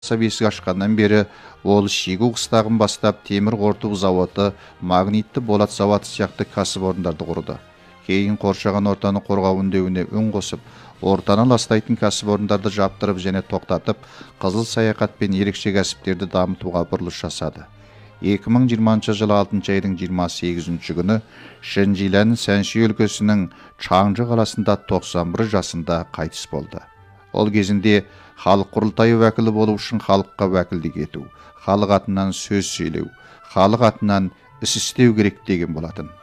Бесік ашқаннан бері ол Шигу қыстағын бастап темір қорыту зауыты, магнитті болат зауыты сияқты кәсіпорындарды құрды. Кейін қоршаған ортаны қорғау үндеуіне үн қосып, ортаны ластайтын кәсіпорындарды жаптырып және тоқтатып, қызыл саяхат пен ерекше кәсіптерді дамытуға бұрылыс жасады. 2020 жылы 6 айдың 28 күні Шэньчжилань Сяньши өлкесінің Чаңжы қаласында 91 жасында қайтыс болды. Ол кезінде халық құрылтайы уәкілі болу үшін халыққа уәкілдік ету, халық атынан сөз сөйлеу, халық атынан іс істеу керек деген болатын.